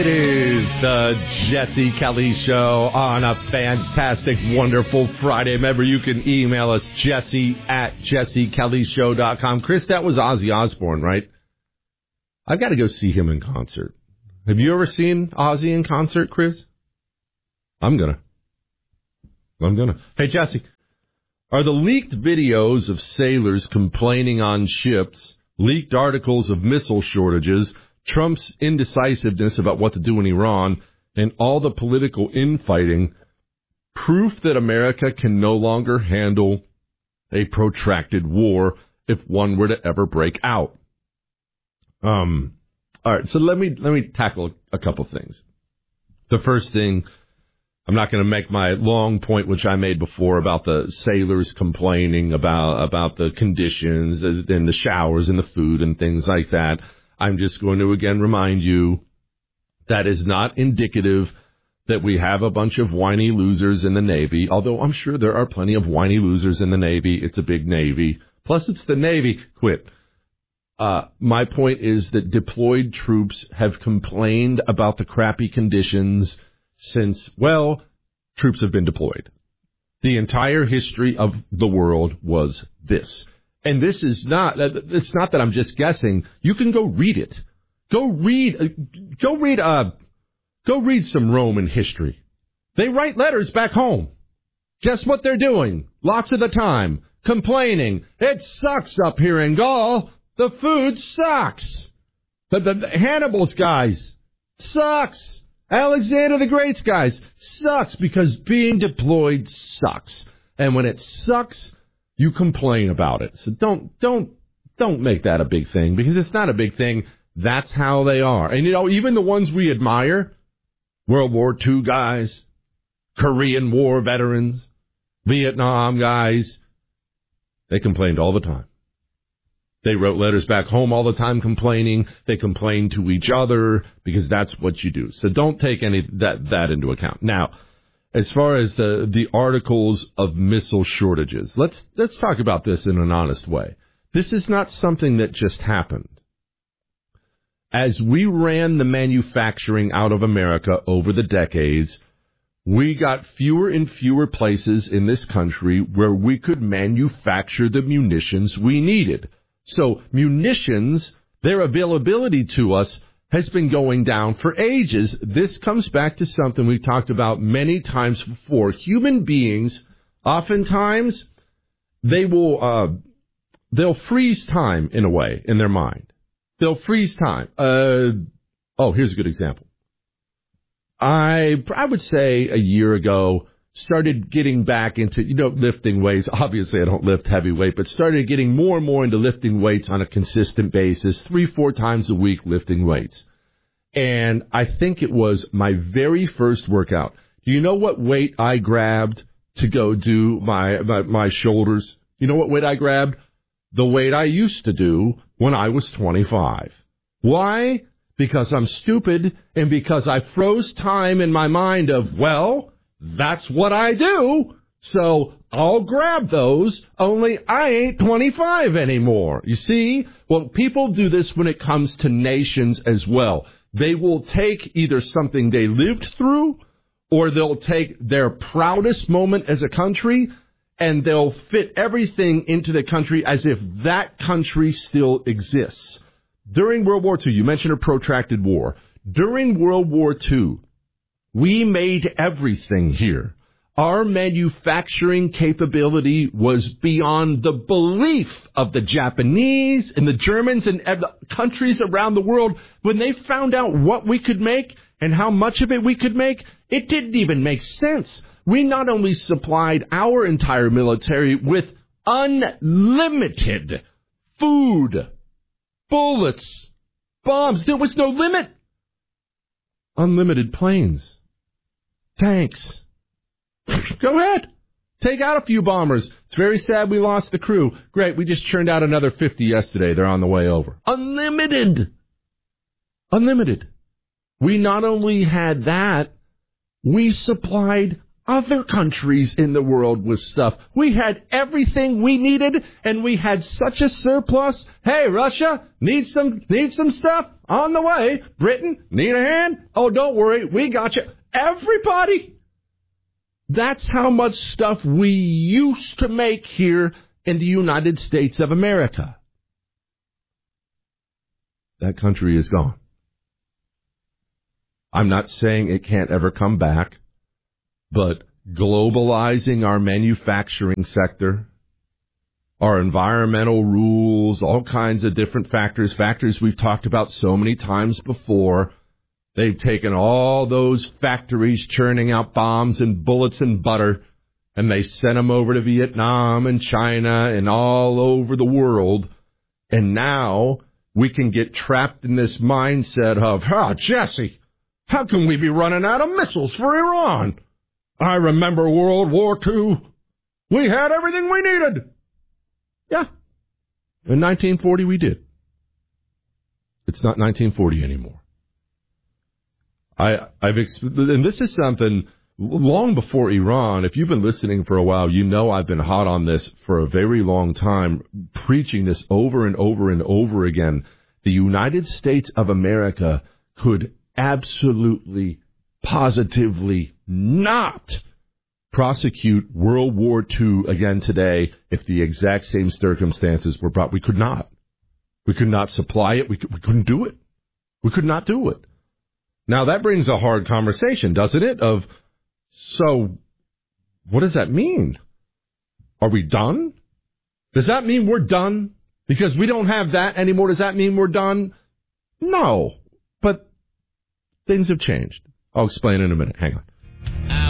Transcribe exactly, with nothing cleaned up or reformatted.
It is the Jesse Kelly Show on a fantastic, wonderful Friday. Remember, you can email us, Jesse at jesse kelly show dot com. Chris, that was Ozzy Osbourne, right? I've got to go see him in concert. Have you ever seen Ozzy in concert, Chris? I'm going to. I'm going to. Hey, Jesse, are the leaked videos of sailors complaining on ships, leaked articles of missile shortages, Trump's indecisiveness about what to do in Iran, and all the political infighting, proof that America can no longer handle a protracted war if one were to ever break out? Um, all right, so let me let me tackle a couple things. The first thing, I'm not going to make my long point, which I made before, about the sailors complaining about about the conditions and the showers and the food and things like that. I'm just going to, again, remind you that is not indicative that we have a bunch of whiny losers in the Navy, although I'm sure there are plenty of whiny losers in the Navy. It's a big Navy. Plus, it's the Navy. Quit. Uh, my point is that deployed troops have complained about the crappy conditions since, well, troops have been deployed. The entire history of the world was this. And this is not, it's not that I'm just guessing. You can go read it. Go read, go read, uh, go read some Roman history. They write letters back home. Guess what they're doing? Lots of the time. Complaining. It sucks up here in Gaul. The food sucks. The, the, the Hannibal's guys. Sucks. Alexander the Great's guys. Sucks because being deployed sucks. And when it sucks, you complain about it. So don't, don't, don't make that a big thing, because it's not a big thing. That's how they are. And, you know, even the ones we admire, World War Two guys, Korean War veterans, Vietnam guys, they complained all the time. They wrote letters back home all the time complaining. They complained to each other because that's what you do. So don't take any that, that into account. Now, as far as the, the articles of missile shortages, let's let's talk about this in an honest way. This is not something that just happened. As we ran the manufacturing out of America over the decades, we got fewer and fewer places in this country where we could manufacture the munitions we needed. So munitions, their availability to us has been going down for ages. This comes back to something we've talked about many times before. Human beings, oftentimes, they will uh, they'll freeze time in a way in their mind. They'll freeze time. Uh, oh, here's a good example. I I would say a year ago started getting back into, you know, lifting weights. Obviously, I don't lift heavy weight, but started getting more and more into lifting weights on a consistent basis, three, four times a week lifting weights. And I think it was my very first workout. Do you know what weight I grabbed to go do my, my, my shoulders? You know what weight I grabbed? The weight I used to do when I was twenty-five. Why? Because I'm stupid, and because I froze time in my mind of, well, that's what I do, so I'll grab those, only I ain't twenty-five anymore. You see? Well, people do this when it comes to nations as well. They will take either something they lived through, or they'll take their proudest moment as a country, and they'll fit everything into the country as if that country still exists. During World War Two, you mentioned a protracted war. During World War Two, we made everything here. Our manufacturing capability was beyond the belief of the Japanese and the Germans and the countries around the world. When they found out what we could make and how much of it we could make, it didn't even make sense. We not only supplied our entire military with unlimited food, bullets, bombs. There was no limit. Unlimited planes. Tanks. Go ahead. Take out a few bombers. It's very sad we lost the crew. Great, we just churned out another fifty yesterday. They're on the way over. Unlimited. Unlimited. We not only had that, we supplied other countries in the world with stuff. We had everything we needed, and we had such a surplus. Hey, Russia, need some need some stuff? on the way. Britain, need a hand? Oh, don't worry, we got you. Everybody. That's how much stuff we used to make here in the United States of America. That country is gone. I'm not saying it can't ever come back, but globalizing our manufacturing sector, our environmental rules, all kinds of different factors, factors we've talked about so many times before. They've taken all those factories churning out bombs and bullets and butter, and they sent them over to Vietnam and China and all over the world. And now we can get trapped in this mindset of, oh, Jesse, how can we be running out of missiles for Iran? I remember World War Two. We had everything we needed. Yeah. In nineteen forty, we did. It's not nineteen forty anymore. I, I've, and this is something long before Iran. If you've been listening for a while, you know I've been hot on this for a very long time, preaching this over and over and over again. The United States of America could absolutely, positively not prosecute World War Two again today if the exact same circumstances were brought. We could not. We could not supply it. We, could, we couldn't do it. We could not do it. Now, that brings a hard conversation, doesn't it? Of, so, what does that mean? Are we done? Does that mean we're done? Because we don't have that anymore, does that mean we're done? No. But things have changed. I'll explain in a minute. Hang on.